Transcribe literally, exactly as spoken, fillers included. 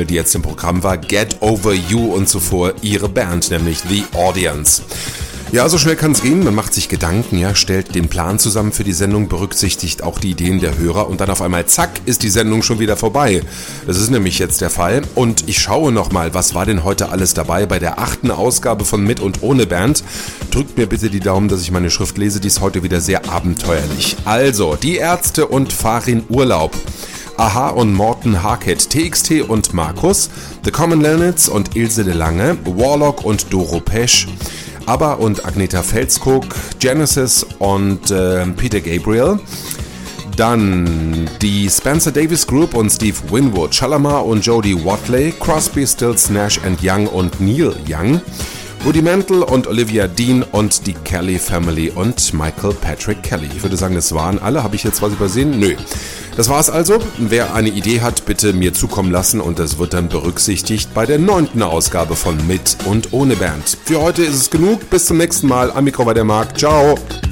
Single, die jetzt im Programm war, Get Over You, und zuvor ihre Band, nämlich The Audience. Ja, so schnell kann es gehen, man macht sich Gedanken, ja, stellt den Plan zusammen für die Sendung, berücksichtigt auch die Ideen der Hörer und dann auf einmal, zack, ist die Sendung schon wieder vorbei. Das ist nämlich jetzt der Fall und ich schaue nochmal, was war denn heute alles dabei bei der achten Ausgabe von Mit und Ohne Band. Drückt mir bitte die Daumen, dass ich meine Schrift lese, die ist heute wieder sehr abenteuerlich. Also, die Ärzte und Farin Urlaub. Aha und Morten Harket, T X T und Markus, The Common Linnets und Ilse de Lange, Warlock und Doro Pesch, ABBA und Agneta Felskog, Genesis und äh, Peter Gabriel. Dann die Spencer Davis Group und Steve Winwood, Shalamar und Jodie Watley, Crosby, Stills, Nash and Young und Neil Young, Rudimental und Olivia Dean und die Kelly Family und Michael Patrick Kelly. Ich würde sagen, das waren alle. Habe ich jetzt was übersehen? Nö. Das war's also. Wer eine Idee hat, bitte mir zukommen lassen und das wird dann berücksichtigt bei der neunten Ausgabe von Mit und Ohne Band. Für heute ist es genug. Bis zum nächsten Mal. Am Mikro war der Marc. Ciao.